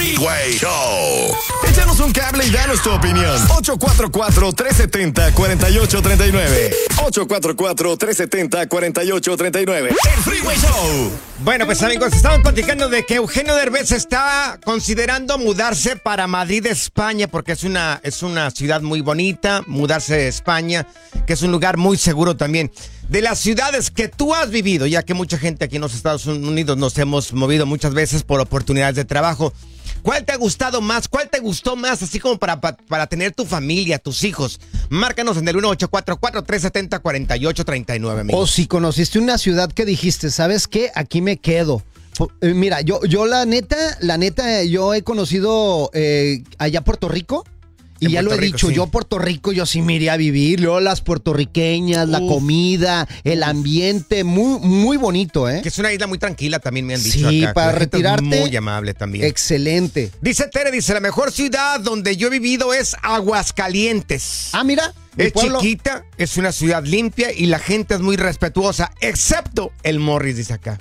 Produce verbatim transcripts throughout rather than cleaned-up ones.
Freeway Show. Échanos un cable y danos tu opinión. ocho cuatro cuatro, tres siete cero, cuatro ocho tres nueve. ocho cuatro cuatro, tres siete cero, cuatro ocho tres nueve. El Freeway Show. Bueno, pues amigos, estaban platicando de que Eugenio Derbez está considerando mudarse para Madrid, España, porque es una, es una ciudad muy bonita, mudarse de España, que es un lugar muy seguro también. De las ciudades que tú has vivido, ya que mucha gente aquí en los Estados Unidos nos hemos movido muchas veces por oportunidades de trabajo, ¿cuál te ha gustado más? ¿Cuál te gustó más? Así como para, para, para tener tu familia, tus hijos. Márcanos en el uno ocho cuatro cuatro, tres siete cero, cuatro ocho tres nueve, amigos. O si conociste una ciudad que dijiste, ¿sabes qué? Aquí me quedo. Eh, mira, yo, yo la neta, la neta, yo he conocido eh, allá Puerto Rico. Y en ya Puerto lo he Rico, dicho, sí. Yo Puerto Rico, yo sí me iría a vivir, luego las puertorriqueñas, Uf. la comida, el ambiente, muy muy bonito, ¿eh? Que es una isla muy tranquila también me han dicho sí, acá. para retirarte. Muy amable también. Excelente. Dice Tere, dice, la mejor ciudad donde yo he vivido es Aguascalientes. Ah, mira. Es chiquita, es una ciudad limpia y la gente es muy respetuosa, excepto el Morris, dice acá.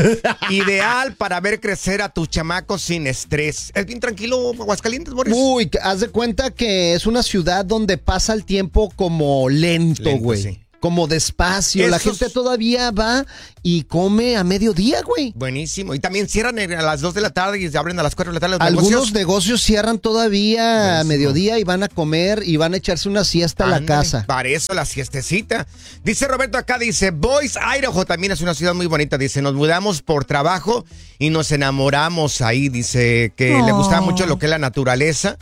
Ideal para ver crecer a tus chamacos sin estrés. Es bien tranquilo Aguascalientes, Morris. Uy, haz de cuenta que es una ciudad donde pasa el tiempo como lento, güey. Sí. Como despacio. Esos... La gente todavía va y come a mediodía, güey. Buenísimo. Y también cierran a las dos de la tarde y se abren a las cuatro de la tarde los Algunos negocios. negocios cierran todavía Buenísimo. a mediodía y van a comer y van a echarse una siesta Ándale, a la casa. Para eso la siestecita. Dice Roberto acá, dice, Boise, Idaho también es una ciudad muy bonita. Dice, nos mudamos por trabajo y nos enamoramos ahí. Dice que oh. le gustaba mucho lo que es la naturaleza.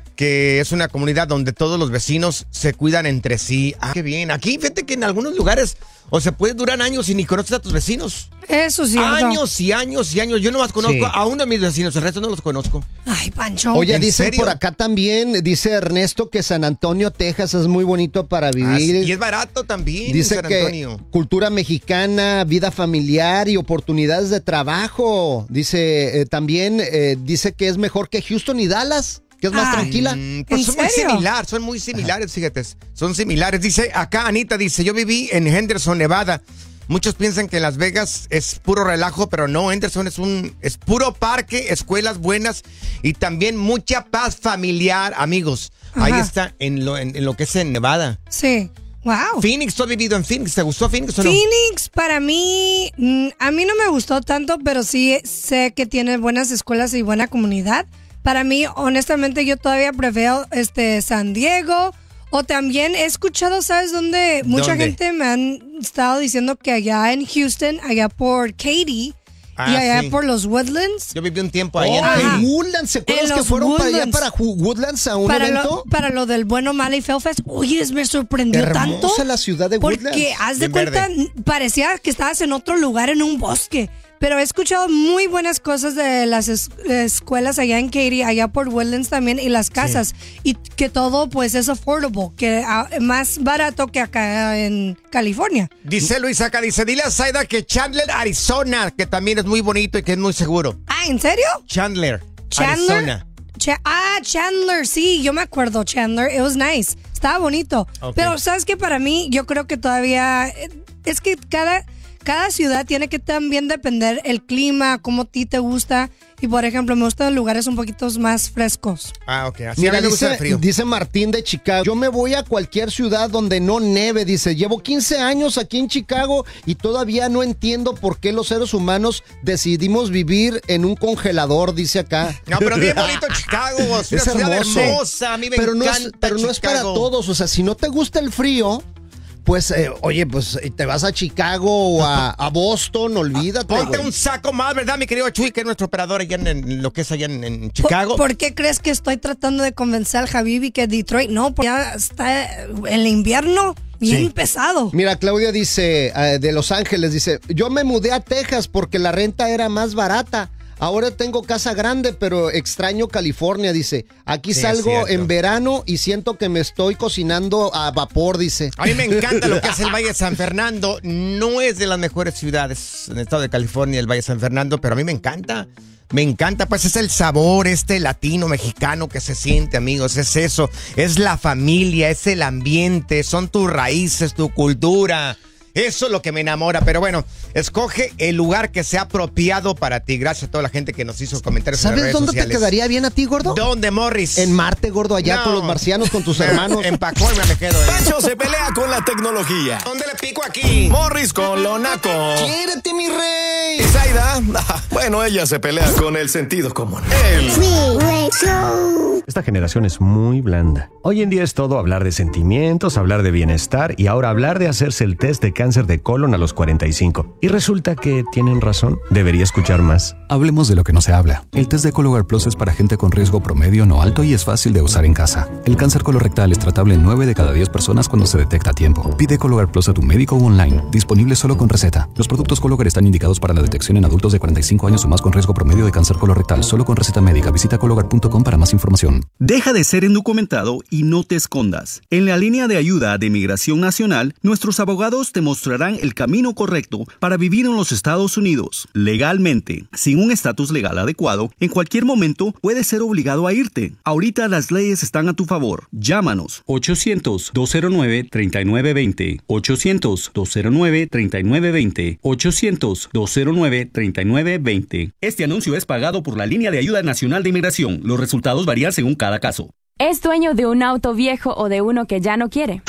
Que es una comunidad donde todos los vecinos se cuidan entre sí. Ah, qué bien. Aquí, fíjate que en algunos lugares, o se puede durar años y ni conoces a tus vecinos. Eso sí. Años y años y años. Yo nomás conozco sí. a uno de mis vecinos, el resto no los conozco. Ay, Pancho. Oye, dicen por acá también, dice Ernesto que San Antonio, Texas es muy bonito para vivir. Ah, sí. Y es barato también, dice San que Antonio. Cultura mexicana, vida familiar y oportunidades de trabajo. Dice eh, también, eh, dice que es mejor que Houston y Dallas. Que es más Ay, tranquila. Pues son serio? muy similares, son muy similares, fíjate. Son similares. Dice acá Anita, dice, yo viví en Henderson, Nevada. Muchos piensan que Las Vegas es puro relajo, pero no, Henderson es un es puro parque, escuelas buenas y también mucha paz familiar, amigos. Ajá. Ahí está, en lo, en, en lo que es en Nevada. Sí. Wow. Phoenix, ¿tú has vivido en Phoenix? ¿Te gustó Phoenix o no? Phoenix, para mí, a mí no me gustó tanto, pero sí sé que tiene buenas escuelas y buena comunidad. Para mí, honestamente, yo todavía prefiero este San Diego. O también he escuchado, ¿sabes dónde? Mucha ¿Dónde? gente me han estado diciendo que allá en Houston, allá por Katy ah, y allá sí. por los Woodlands. Yo viví un tiempo ahí oh, en Katy. Woodlands, ¿se acuerdan que fueron Woodlands. para allá para Woodlands a un para evento? Lo, para lo del Bueno, Mala y Feo Fest. Oye, me sorprendió Hermosa tanto. Hermosa la ciudad de Woodlands. Porque, haz de Bien cuenta, verde. parecía que estabas en otro lugar, en un bosque. Pero he escuchado muy buenas cosas de las es- escuelas allá en Katy, allá por Woodlands también, y las casas. Sí. Y que todo, pues, es affordable, que uh, más barato que acá en California. Dice Luis acá, dice, dile a Zaida que Chandler, Arizona, que también es muy bonito y que es muy seguro. Ah, ¿en serio? Chandler, Chandler? Arizona. Ch- ah, Chandler, sí, yo me acuerdo, Chandler. It was nice. Estaba bonito. Okay. Pero, ¿sabes qué? Para mí, yo creo que todavía... Es que cada... Cada ciudad tiene que también depender el clima, cómo a ti te gusta. Y, por ejemplo, me gustan lugares un poquito más frescos. Ah, ok. Así Mira, a mí me gusta dice, el frío. dice Martín de Chicago, yo me voy a cualquier ciudad donde no neve, dice, llevo quince años aquí en Chicago y todavía no entiendo por qué los seres humanos decidimos vivir en un congelador, dice acá. No, pero bien bonito Chicago, es una es ciudad hermoso. hermosa, a mí me pero encanta no es, Pero no Chicago. es para todos, o sea, si no te gusta el frío... Pues, eh, oye, pues te vas a Chicago o a, a Boston, olvídate. Ponte güey. un saco más, ¿verdad, mi querido Chuy, que es nuestro operador allá en, en lo que es allá en, en Chicago? ¿Por, ¿Por qué crees que estoy tratando de convencer al Javibi que Detroit no? Porque ya está el invierno bien sí. pesado. Mira, Claudia dice, uh, de Los Ángeles, dice, yo me mudé a Texas porque la renta era más barata. Ahora tengo casa grande, pero extraño California, dice. Aquí sí, salgo en verano y siento que me estoy cocinando a vapor, dice. A mí me encanta lo que es el Valle de San Fernando. No es de las mejores ciudades en el estado de California, el Valle de San Fernando, pero a mí me encanta. Me encanta, pues es el sabor este latino, mexicano que se siente, amigos. Es eso, es la familia, es el ambiente, son tus raíces, tu cultura. Eso es lo que me enamora. Pero bueno, escoge el lugar que sea apropiado para ti. Gracias a toda la gente que nos hizo comentarios en las redes ¿Sabes dónde sociales. te quedaría bien a ti, gordo? ¿Dónde, Morris? En Marte, gordo, allá No. con los marcianos, con tus hermanos. En Pacoima me quedo. ¿eh? Pancho se pelea con la tecnología. ¿Dónde le pico aquí? Morris con lo naco. ¡Quiérete, mi rey! Y Zaida, bueno, ella se pelea con el sentido común. El Freeway Show. Esta generación es muy blanda. Hoy en día es todo hablar de sentimientos, hablar de bienestar y ahora hablar de hacerse el test de cáncer de colon a los cuarenta y cinco. Y resulta que tienen razón. Debería escuchar más. Hablemos de lo que no se habla. El test de Cologuard Plus es para gente con riesgo promedio no alto y es fácil de usar en casa. El cáncer colorectal es tratable en nueve de cada diez personas cuando se detecta a tiempo. Pide Cologuard Plus a tu médico o online. Disponible solo con receta. Los productos Cologuard están indicados para la detección en adultos de cuarenta y cinco años o más con riesgo promedio de cáncer colorectal. Solo con receta médica. Visita cologuard punto com para más información. Deja de ser indocumentado y no te escondas. En la línea de ayuda de Migración Nacional, nuestros abogados te mostrarán el camino correcto para vivir en los Estados Unidos legalmente. Sin un estatus legal adecuado, en cualquier momento puedes ser obligado a irte. Ahorita las leyes están a tu favor. Llámanos ochocientos, dos cero nueve, tres nueve dos cero, ochocientos, dos cero nueve, tres nueve dos cero, ochocientos, dos cero nueve, tres nueve dos cero. Este anuncio es pagado por la Línea de Ayuda Nacional de Inmigración. Los resultados varían según cada caso. ¿Es dueño de un auto viejo o de uno que ya no quiere?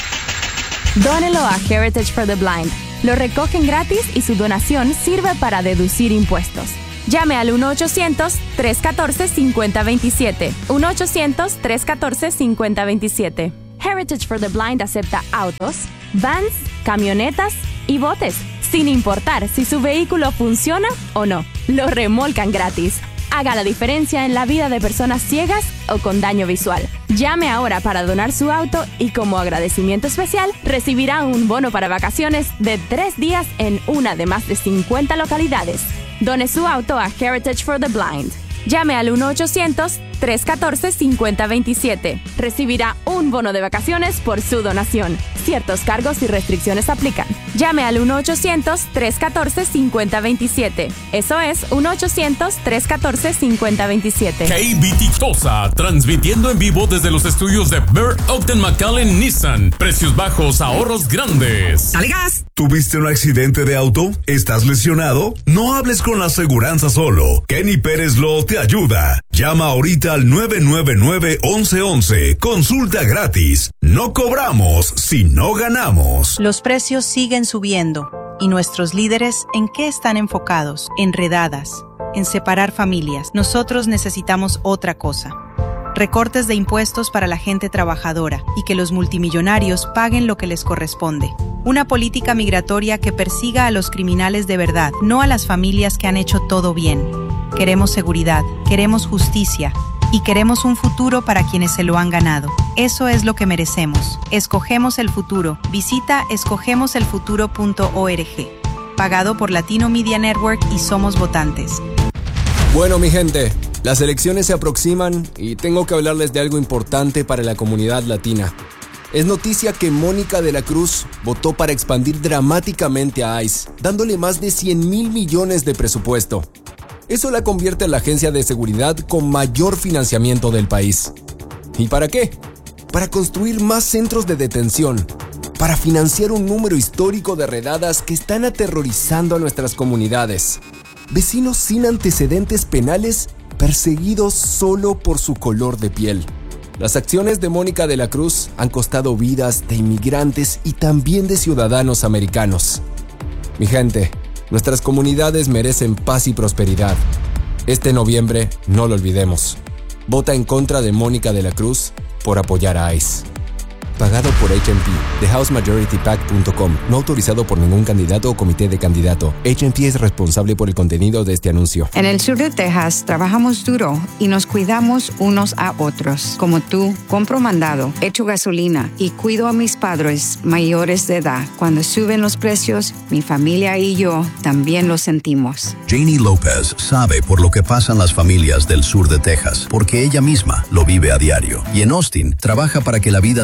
Dónelo a Heritage for the Blind. Lo recogen gratis y su donación sirve para deducir impuestos. Llame al uno ochocientos, tres uno cuatro, cinco cero dos siete. uno ochocientos, tres uno cuatro, cinco cero dos siete. Heritage for the Blind acepta autos, vans, camionetas y botes, sin importar si su vehículo funciona o no. Lo remolcan gratis. Haga la diferencia en la vida de personas ciegas o con daño visual. Llame ahora para donar su auto y como agradecimiento especial recibirá un bono para vacaciones de tres días en una de más de cincuenta localidades. Done su auto a Heritage for the Blind. Llame al uno ochocientos, tres uno cuatro, cinco cero dos siete. Recibirá un bono de vacaciones por su donación. Ciertos cargos y restricciones aplican. Llame al uno ochocientos, tres uno cuatro, cinco cero dos siete. Eso es uno ochocientos, tres uno cuatro, cinco cero dos siete. K B T Tosa, transmitiendo en vivo desde los estudios de Burt Ogden McAllen Nissan. Precios bajos, ahorros grandes. ¡Dale gas! ¿Tuviste un accidente de auto? ¿Estás lesionado? No hables con la aseguranza solo. Kenny Pérez Law te ayuda. Llama ahorita al nueve nueve nueve, once once. Consulta gratis. No cobramos si no ganamos. Los precios siguen subiendo. ¿Y nuestros líderes en qué están enfocados? Enredadas, en separar familias. Nosotros necesitamos otra cosa. Recortes de impuestos para la gente trabajadora y que los multimillonarios paguen lo que les corresponde. Una política migratoria que persiga a los criminales de verdad, no a las familias que han hecho todo bien. Queremos seguridad, queremos justicia y queremos un futuro para quienes se lo han ganado. Eso es lo que merecemos. Escogemos el futuro. Visita escogemos el futuro punto org. Pagado por Latino Media Network y Somos Votantes. Bueno, mi gente, las elecciones se aproximan y tengo que hablarles de algo importante para la comunidad latina. Es noticia que Mónica de la Cruz votó para expandir dramáticamente a ICE, dándole más de cien mil millones de presupuesto. Eso la convierte en la agencia de seguridad con mayor financiamiento del país. ¿Y para qué? Para construir más centros de detención, para financiar un número histórico de redadas que están aterrorizando a nuestras comunidades. Vecinos sin antecedentes penales perseguidos solo por su color de piel. Las acciones de Mónica de la Cruz han costado vidas de inmigrantes y también de ciudadanos americanos. Mi gente, nuestras comunidades merecen paz y prosperidad. Este noviembre, no lo olvidemos. Vota en contra de Mónica de la Cruz por apoyar a ICE. Pagado por H M P, the house majority pac punto com. No autorizado por ningún candidato o comité de candidato. H M P es responsable por el contenido de este anuncio. En el sur de Texas trabajamos duro y nos cuidamos unos a otros. Como tú, compro mandado, echo gasolina y cuido a mis padres mayores de edad. Cuando suben los precios, mi familia y yo también lo sentimos. Janie López sabe por lo que pasan las familias del sur de Texas, porque ella misma lo vive a diario. Y en Austin, trabaja para que la vida sea más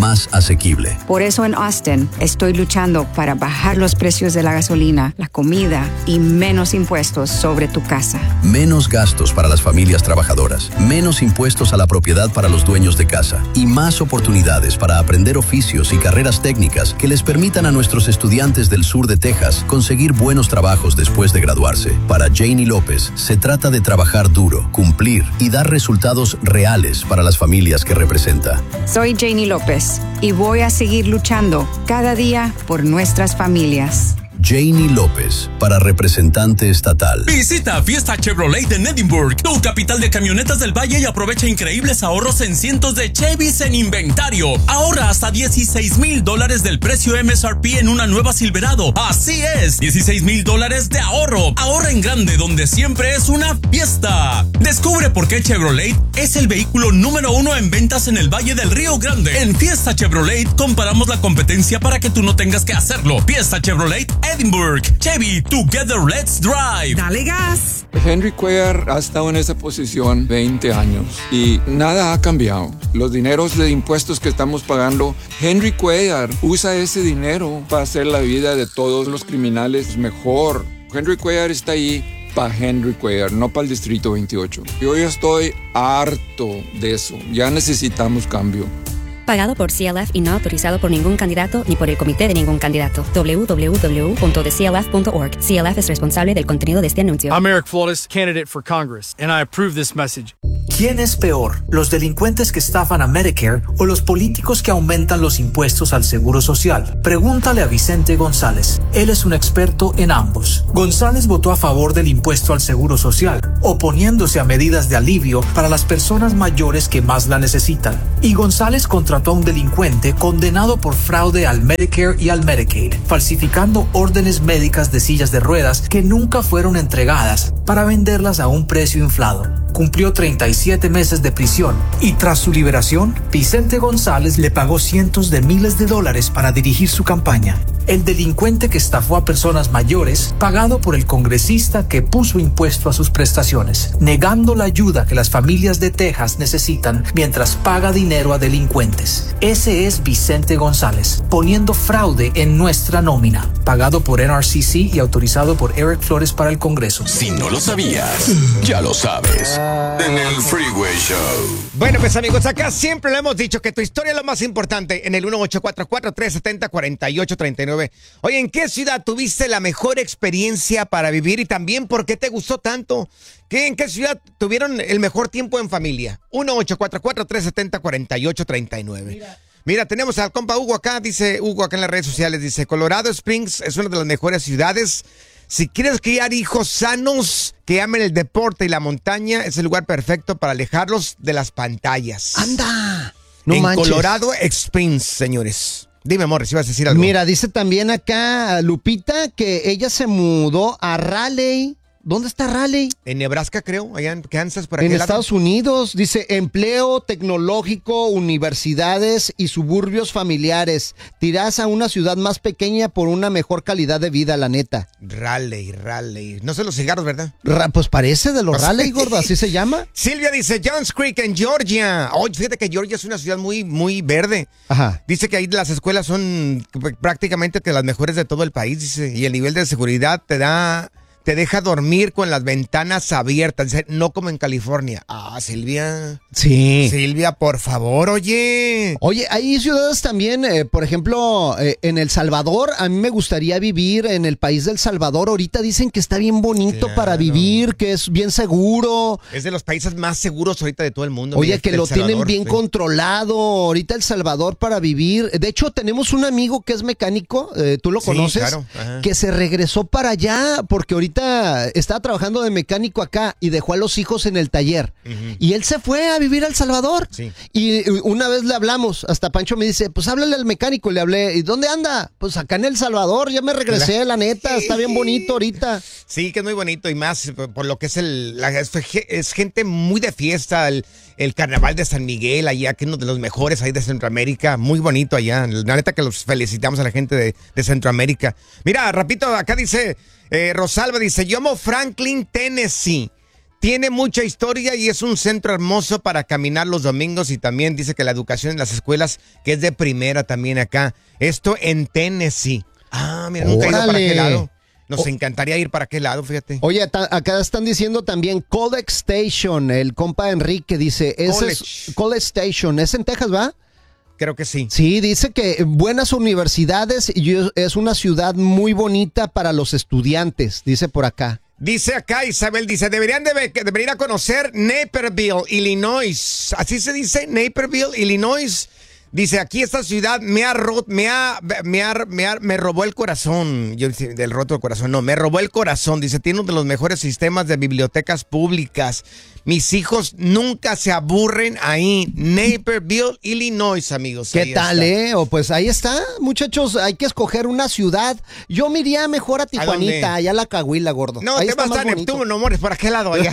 más asequible. Por eso en Austin estoy luchando para bajar los precios de la gasolina, la comida y menos impuestos sobre tu casa. Menos gastos para las familias trabajadoras, menos impuestos a la propiedad para los dueños de casa y más oportunidades para aprender oficios y carreras técnicas que les permitan a nuestros estudiantes del sur de Texas conseguir buenos trabajos después de graduarse. Para Janie López, se trata de trabajar duro, cumplir y dar resultados reales para las familias que representa. Soy Janie López y voy a seguir luchando cada día por nuestras familias. Janie López, para representante estatal. Visita Fiesta Chevrolet en Edinburgh, tu capital de camionetas del Valle, y aprovecha increíbles ahorros en cientos de Chevys en inventario. Ahorra hasta dieciséis mil dólares del precio M S R P en una nueva Silverado. Así es, dieciséis mil dólares de ahorro. Ahorra en grande, donde siempre es una fiesta. Descubre por qué Chevrolet es el vehículo número uno en ventas en el Valle del Río Grande. En Fiesta Chevrolet comparamos la competencia para que tú no tengas que hacerlo. Fiesta Chevrolet Edinburgh. Chevy, together let's drive. Dale gas. Henry Cuellar ha estado en esa posición veinte años y nada ha cambiado. Los dineros de impuestos que estamos pagando, Henry Cuellar usa ese dinero para hacer la vida de todos los criminales mejor. Henry Cuellar está ahí para Henry Cuellar, no para el Distrito veintiocho. Yo ya estoy harto de eso. Ya necesitamos cambio. Pagado por C L F y no autorizado por ningún candidato ni por el comité de ningún candidato. doble u doble u doble u punto the c l f punto org. C L F es responsable del contenido de este anuncio. I'm Eric Flores, candidate for Congress, and I approve this message. ¿Quién es peor, los delincuentes que estafan a Medicare o los políticos que aumentan los impuestos al Seguro Social? Pregúntale a Vicente González. Él es un experto en ambos. González votó a favor del impuesto al Seguro Social, oponiéndose a medidas de alivio para las personas mayores que más la necesitan. Y González contrató a un delincuente condenado por fraude al Medicare y al Medicaid, falsificando órdenes médicas de sillas de ruedas que nunca fueron entregadas para venderlas a un precio inflado. Cumplió treinta y siete meses de prisión y tras su liberación, Vicente González le pagó cientos de miles de dólares para dirigir su campaña. El delincuente que estafó a personas mayores, pagado por el congresista que puso impuesto a sus prestaciones, negando la ayuda que las familias de Texas necesitan mientras paga dinero a delincuentes. Ese es Vicente González, poniendo fraude en nuestra nómina, pagado por N R C C y autorizado por Eric Flores para el Congreso. Si no lo sabías, ya lo sabes. En el Freeway Show. Bueno, pues amigos, acá siempre le hemos dicho que tu historia es lo más importante en el uno ocho cuatro cuatro, tres siete cero, cuatro ocho tres nueve. Oye, ¿en qué ciudad tuviste la mejor experiencia para vivir y también por qué te gustó tanto? ¿Qué, ¿En qué ciudad tuvieron el mejor tiempo en familia? uno ocho cuatro cuatro, tres siete cero, cuatro ocho tres nueve. Mira. Mira, tenemos al compa Hugo acá, dice Hugo acá en las redes sociales, dice Colorado Springs es una de las mejores ciudades. Si quieres criar hijos sanos que amen el deporte y la montaña, es el lugar perfecto para alejarlos de las pantallas. ¡Anda! No en manches. Colorado Springs, señores. Dime, amor, si vas a decir algo. Mira, dice también acá Lupita que ella se mudó a Raleigh. ¿Dónde está Raleigh? En Nebraska, creo, allá en Kansas, por En aquel Estados lado. Unidos, dice empleo tecnológico, universidades y suburbios familiares. Tirás a una ciudad más pequeña por una mejor calidad de vida, la neta. Raleigh, Raleigh. No sé los cigarros, ¿verdad? Ra- pues parece de los Raleigh, gordo, así se llama. Silvia dice Johns Creek en Georgia. Oye, fíjate que Georgia es una ciudad muy, muy verde. Ajá. Dice que ahí las escuelas son prácticamente que las mejores de todo el país, dice. Y el nivel de seguridad te da... te deja dormir con las ventanas abiertas, dice, no como en California. Ah, Silvia. Sí. Silvia, por favor, oye. Oye, hay ciudades también, eh, por ejemplo, eh, en El Salvador, a mí me gustaría vivir en el país del Salvador. Ahorita dicen que está bien bonito Claro. para vivir, que es bien seguro. Es de los países más seguros ahorita de todo el mundo. Oye, mira, que El lo tienen Salvador, bien sí. controlado. Ahorita El Salvador para vivir. De hecho, tenemos un amigo que es mecánico, eh, tú lo Sí, conoces, claro, ajá. que se regresó para allá porque ahorita estaba trabajando de mecánico acá y dejó a los hijos en el taller. Ujú. Y él se fue a vivir a El Salvador. Sí. Y una vez le hablamos, hasta Pancho me dice, pues háblale al mecánico. Y le hablé, ¿y dónde anda? Pues acá en El Salvador, ya me regresé, la neta, está bien bonito ahorita. Sí, que es muy bonito y más por, por lo que es el... La, es, es gente muy de fiesta, el, el carnaval de San Miguel allá, que es uno de los mejores ahí de Centroamérica, muy bonito allá. La neta que los felicitamos a la gente de, de Centroamérica. Mira, rapidito, acá dice, eh, Rosalba dice, yo amo Franklin, Tennessee. tiene mucha historia y es un centro hermoso para caminar los domingos y también dice que la educación en las escuelas que es de primera también acá. Esto en Tennessee. Ah, mira, nunca he ido para aquel lado. Nos oh. encantaría ir para aquel lado, fíjate. Oye, acá están diciendo también College Station, el compa Enrique dice, ese College. Es College Station, ¿es en Texas, va? Creo que sí. Sí, dice que buenas universidades y es una ciudad muy bonita para los estudiantes, dice por acá. Dice acá Isabel, dice, deberían de, deberían ir a conocer Naperville, Illinois. Así se dice, Naperville, Illinois. Dice, aquí esta ciudad me ha roto, me ha, me ha, me ha, me robó el corazón. Yo del roto del corazón, no, me robó el corazón. Dice, tiene uno de los mejores sistemas de bibliotecas públicas. Mis hijos nunca se aburren ahí. Naperville, Illinois, amigos. ¿Qué tal, está. eh? O pues ahí está, muchachos, hay que escoger una ciudad. Yo me iría mejor a Tijuanita, ¿A allá a la Cahuila, gordo. No, ahí te vas a Neptuno, no mores, ¿para qué lado allá?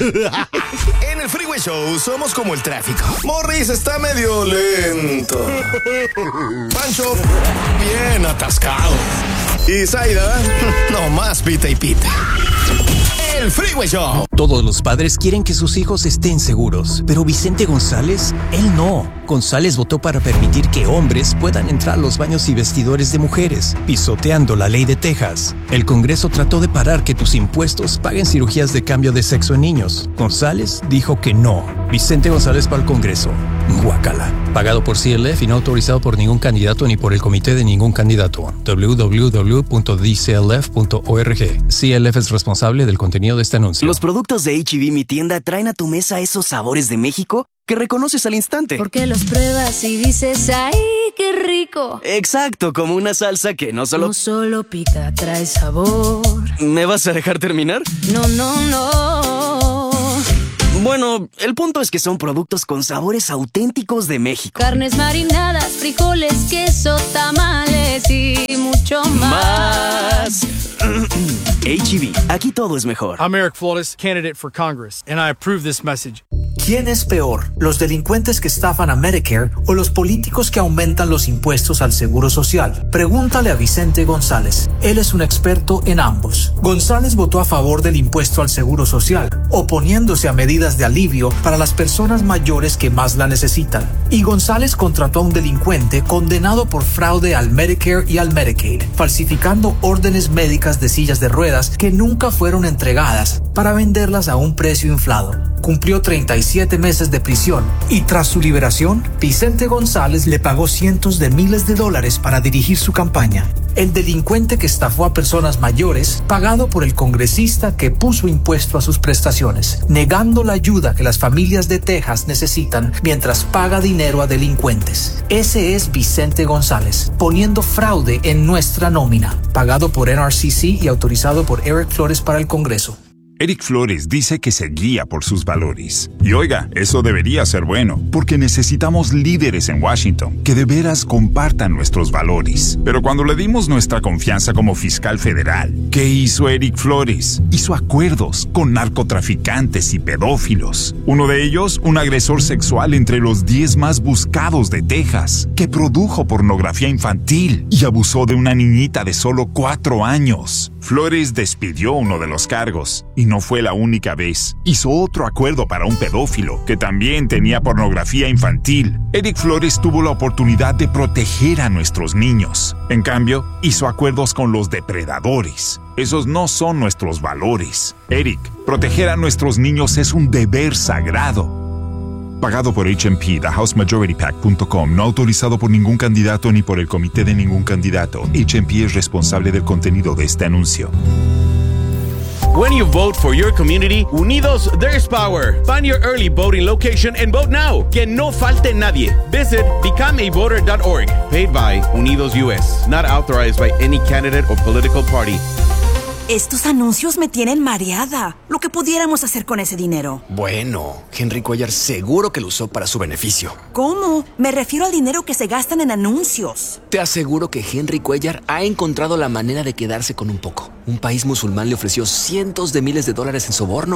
En el Freeway Show somos como el tráfico. Morris está medio lento. Pancho, bien atascado. Y Zaida, no más pita y pita. El Freeway Show. Todos los padres quieren que sus hijos estén seguros, pero Vicente González, él no. González votó para permitir que hombres puedan entrar a los baños y vestidores de mujeres, pisoteando la ley de Texas. El Congreso trató de parar que tus impuestos paguen cirugías de cambio de sexo en niños. González dijo que no. Vicente González para el Congreso. Guácala. Pagado por C L F y no autorizado por ningún candidato ni por el comité de ningún candidato. w w w punto d c l f punto org. C L F es responsable del contenido de este anuncio. Los productos de H E B Mi Tienda traen a tu mesa esos sabores de México que reconoces al instante. Porque los pruebas y dices, ¡ay, qué rico! Exacto, como una salsa que no solo... No solo pica, trae sabor. ¿Me vas a dejar terminar? No, no, no. Bueno, el punto es que son productos con sabores auténticos de México. Carnes marinadas, frijoles, queso, tamales y mucho más. Más. H E B, aquí todo es mejor. I'm Eric Flores, candidate for Congress, and I approve this message. ¿Quién es peor, los delincuentes que estafan a Medicare o los políticos que aumentan los impuestos al Seguro Social? Pregúntale a Vicente González. Él es un experto en ambos. González votó a favor del impuesto al Seguro Social, oponiéndose a medidas de alivio para las personas mayores que más la necesitan. Y González contrató a un delincuente condenado por fraude al Medicare y al Medicaid, falsificando órdenes médicas de sillas de ruedas que nunca fueron entregadas para venderlas a un precio inflado. Cumplió treinta y siete meses de prisión y tras su liberación, Vicente González le pagó cientos de miles de dólares para dirigir su campaña. El delincuente que estafó a personas mayores, pagado por el congresista que puso impuesto a sus prestaciones, negando la ayuda que las familias de Texas necesitan mientras paga dinero a delincuentes. Ese es Vicente González, poniendo fraude en nuestra nómina, pagado por N R C C y autorizado por Eric Flores para el Congreso. Eric Flores dice que se guía por sus valores. Y oiga, eso debería ser bueno, porque necesitamos líderes en Washington que de veras compartan nuestros valores. Pero cuando le dimos nuestra confianza como fiscal federal, ¿qué hizo Eric Flores? Hizo acuerdos con narcotraficantes y pedófilos. Uno de ellos, un agresor sexual entre los diez más buscados de Texas, que produjo pornografía infantil y abusó de una niñita de solo cuatro años. Flores despidió uno de los cargos y no fue la única vez. Hizo otro acuerdo para un pedófilo que también tenía pornografía infantil. Eric Flores tuvo la oportunidad de proteger a nuestros niños. En cambio, hizo acuerdos con los depredadores. Esos no son nuestros valores. Eric, proteger a nuestros niños es un deber sagrado. Pagado por H M P, the house majority pac punto com, no autorizado por ningún candidato ni por el comité de ningún candidato. H M P es responsable del contenido de este anuncio. When you vote for your community, unidos there's power. Find your early voting location and vote now. Que no falte nadie. Visit become a voter dot org. Paid by Unidos U S. Not authorized by any candidate or political party. Estos anuncios me tienen mareada. Lo que pudiéramos hacer con ese dinero. Bueno, Henry Cuellar seguro que lo usó para su beneficio. ¿Cómo? Me refiero al dinero que se gastan en anuncios. Te aseguro que Henry Cuellar ha encontrado la manera de quedarse con un poco. Un país musulmán le ofreció cientos de miles de dólares en sobornos.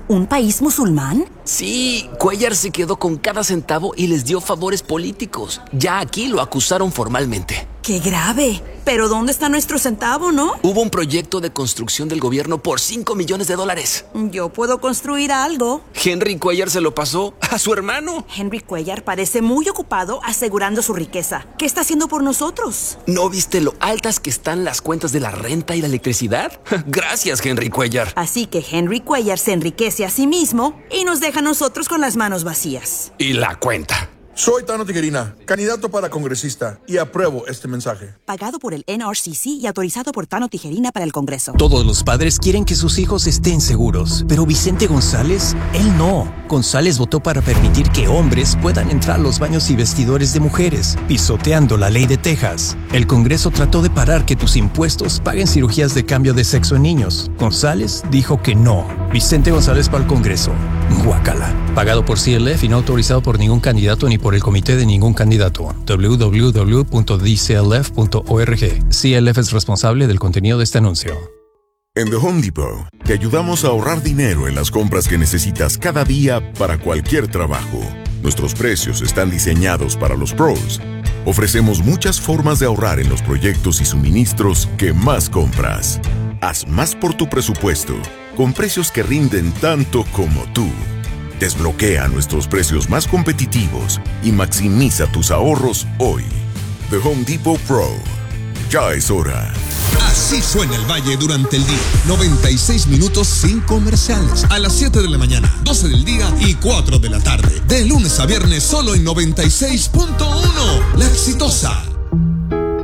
¿Un país musulmán? Sí, Cuellar se quedó con cada centavo y les dio favores políticos. Ya aquí lo acusaron formalmente. ¡Qué grave! Pero ¿dónde está nuestro centavo, no? Hubo un proyecto de construcción del gobierno por cinco millones de dólares. Yo puedo construir algo. Henry Cuellar se lo pasó a su hermano. Henry Cuellar parece muy ocupado asegurando su riqueza. ¿Qué está haciendo por nosotros? ¿No viste lo altas que están las cuentas de la renta y la electricidad? Gracias, Henry Cuellar. Así que Henry Cuellar se enriquece a sí mismo y nos deja a nosotros con las manos vacías. Y la cuenta. Soy Tano Tijerina, candidato para congresista, y apruebo este mensaje. Pagado por el N R C C y autorizado por Tano Tijerina para el Congreso. Todos los padres quieren que sus hijos estén seguros, pero Vicente González, él no. González votó para permitir que hombres puedan entrar a los baños y vestidores de mujeres, pisoteando la ley de Texas. El Congreso trató de parar que tus impuestos paguen cirugías de cambio de sexo en niños. González dijo que no. Vicente González para el Congreso. Guácala. Pagado por C L F y no autorizado por ningún candidato ni por el comité de ningún candidato. w w w punto d c l f punto org. C L F es responsable del contenido de este anuncio. En The Home Depot, te ayudamos a ahorrar dinero en las compras que necesitas cada día para cualquier trabajo. Nuestros precios están diseñados para los pros. Ofrecemos muchas formas de ahorrar en los proyectos y suministros que más compras. Haz más por tu presupuesto, con precios que rinden tanto como tú. Desbloquea nuestros precios más competitivos y maximiza tus ahorros hoy. The Home Depot Pro. Ya es hora. Así suena el Valle durante el día. noventa y seis minutos sin comerciales. A las siete de la mañana, doce del día y cuatro de la tarde. De lunes a viernes solo en noventa y seis punto uno. La Exitosa.